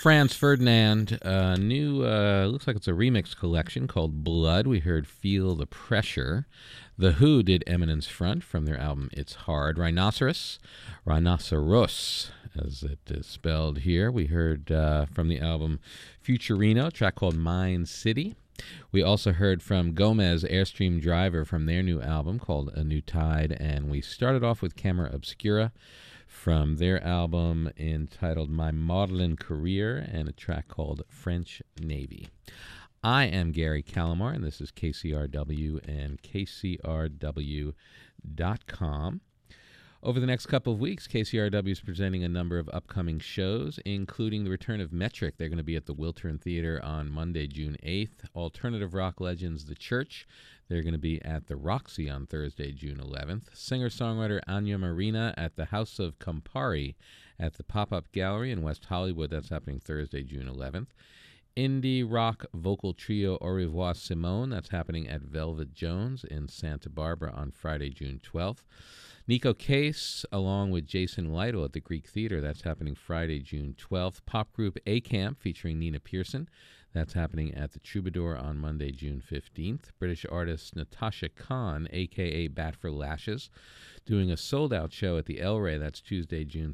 Franz Ferdinand, new, looks like it's a remix collection called Blood. We heard Feel the Pressure. The Who did Eminence Front from their album It's Hard. Rhinoceros, as it is spelled here. We heard from the album Futurino, a track called Mind City. We also heard from Gomez, Airstream Driver, from their new album called A New Tide. And we started off with Camera Obscura from their album entitled My Maudlin Career and a track called French Navy. I am Gary Calamar, and this is KCRW and KCRW.com. Over the next couple of weeks, KCRW is presenting a number of upcoming shows, including the return of Metric. They're going to be at the Wiltern Theater on Monday, June 8th. Alternative rock legends The Church. They're going to be at the Roxy on Thursday, June 11th. Singer-songwriter Anya Marina at the House of Campari at the Pop-Up Gallery in West Hollywood. That's happening Thursday, June 11th. Indie rock vocal trio Au Revoir Simone. That's happening at Velvet Jones in Santa Barbara on Friday, June 12th. Nico Case, along with Jason Lytle at the Greek Theater. That's happening Friday, June 12th. Pop group A-Camp featuring Nina Pearson. That's happening at the Troubadour on Monday, June 15th. British artist Natasha Khan, a.k.a. Bat for Lashes, doing a sold-out show at the El Rey. That's Tuesday, June